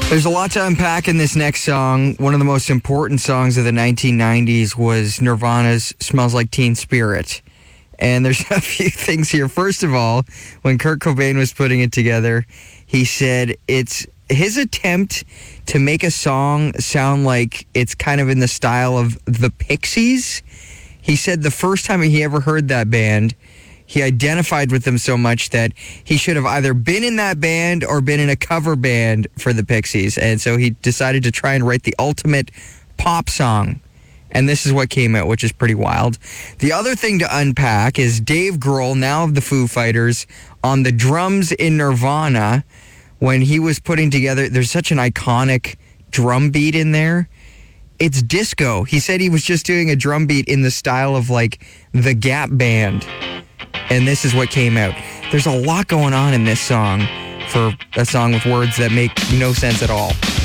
There's a lot to unpack in this next song. One of the most important songs of the 1990s was Nirvana's Smells Like Teen Spirit. And there's a few things here. First of all, when Kurt Cobain was putting it together, he said it's his attempt to make a song sound like it's kind of in the style of the Pixies. He said the first time he ever heard that band, he identified with them so much that he should have either been in that band or been in a cover band for the Pixies. And so he decided to try and write the ultimate pop song. And this is what came out, which is pretty wild. The other thing to unpack is Dave Grohl, now of the Foo Fighters, on the drums in Nirvana. When he was putting together, there's such an iconic drum beat in there. It's disco. He said he was just doing a drum beat in the style of like the Gap Band. And this is what came out. There's a lot going on in this song for a song with words that make no sense at all.